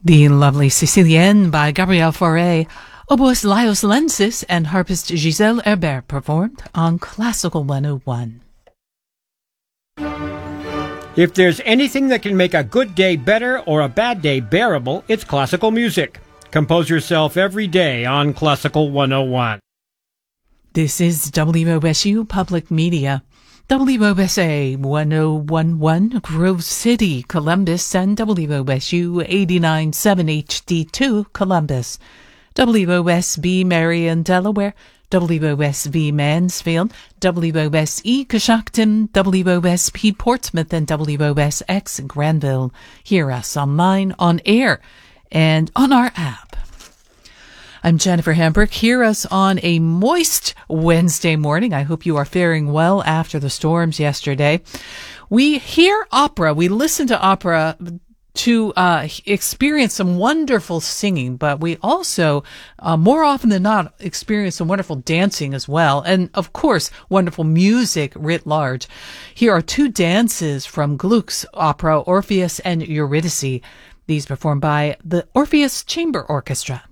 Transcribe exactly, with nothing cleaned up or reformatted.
The lovely Sicilienne by Gabrielle Fauré, oboist Laios Lensis, and harpist Gisèle Herbert performed on Classical one oh one. If there's anything that can make a good day better or a bad day bearable, it's classical music. Compose yourself every day on Classical one oh one. This is W O S U Public Media. W O S A one oh one point one Grove City, Columbus, and W O S U eighty-nine point seven H D two, Columbus. W O S B Marion, Delaware. W O S V Mansfield. W O S E Coshocton. W O S P Portsmouth, and W O S X Granville. Hear us online, on air, and on our app. I'm Jennifer Hambrick. Hear us on a moist Wednesday morning. I hope you are faring well after the storms yesterday. We hear opera. We listen to opera to uh, experience some wonderful singing, but we also, uh, more often than not, experience some wonderful dancing as well. And, of course, wonderful music writ large. Here are two dances from Gluck's opera, Orpheus and Eurydice. These performed by the Orpheus Chamber Orchestra.